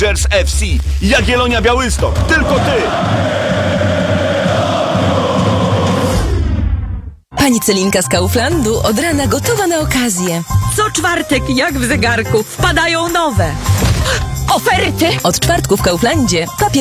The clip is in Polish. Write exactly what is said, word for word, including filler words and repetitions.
Rangers F C, Jagiellonia Białystok, tylko ty! Pani Celinka z Kauflandu od rana gotowa na okazję. Co czwartek, jak w zegarku, wpadają nowe oferty. Od czwartku w Kauflandzie papier